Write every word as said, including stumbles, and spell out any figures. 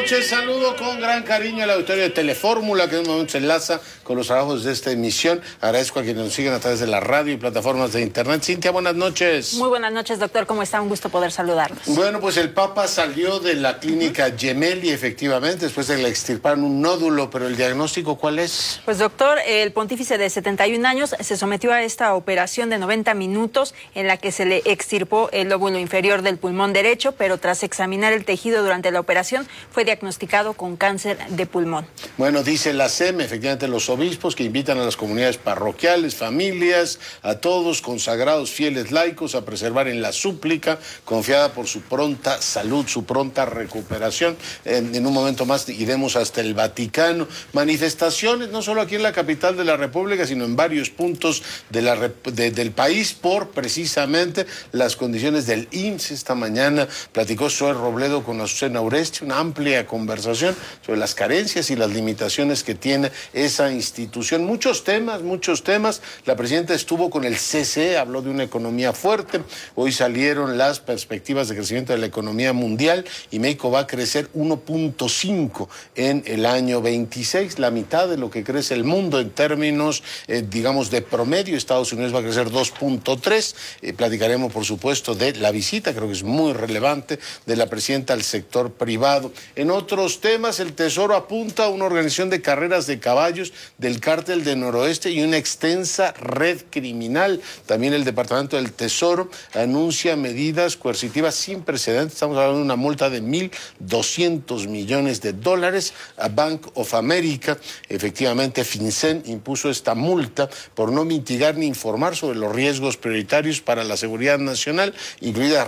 noches, saludo con gran cariño al auditorio de Telefórmula, que en un momento se enlaza con los trabajos de esta emisión. Agradezco a quienes nos siguen a través de la radio y plataformas de internet. Cintia, buenas noches. Muy buenas noches, doctor, ¿cómo está? Un gusto poder saludarlos. Bueno, pues el Papa salió de la clínica uh-huh. Gemelli, efectivamente, después de que le extirparon un nódulo, pero el diagnóstico, ¿cuál es? Pues doctor, el pontífice de setenta y un años se sometió a esta operación de noventa minutos en la que se le extirpó el lóbulo inferior del pulmón derecho, pero tras examinar el tejido durante la operación fue diagnosticado con cáncer de pulmón. Bueno, dice la S E M, efectivamente, los obispos que invitan a las comunidades parroquiales, familias, a todos consagrados, fieles laicos, a preservar en la súplica, confiada por su pronta salud, su pronta recuperación. En, en un momento más iremos hasta el Vaticano. Manifestaciones, no solo aquí en la capital de la República, sino en varios puntos de la, de, del país, por precisamente las condiciones del I M S S. Esta mañana platicó Zoe Robledo con Azucena Uresti, una amplia conversación sobre las carencias y las limitaciones que tiene esa institución. Muchos temas, muchos temas. La presidenta estuvo con el C C E, habló de una economía fuerte. Hoy salieron las perspectivas de crecimiento de la economía mundial y México va a crecer uno punto cinco en el año veintiséis, la mitad de lo que crece el mundo en términos, eh, digamos, de promedio. Estados Unidos va a crecer dos punto tres. Eh, platicaremos, por supuesto, de la visita, creo que es muy relevante, de la presidenta al sector privado. En otros temas, el Tesoro apunta a una organización de carreras de caballos del Cártel de Noroeste y una extensa red criminal. También el Departamento del Tesoro anuncia medidas coercitivas sin precedentes. Estamos hablando de una multa de mil doscientos millones de dólares a Bank of America. Efectivamente, FinCEN impuso esta multa por no mitigar ni informar sobre los riesgos prioritarios para la seguridad nacional, incluidas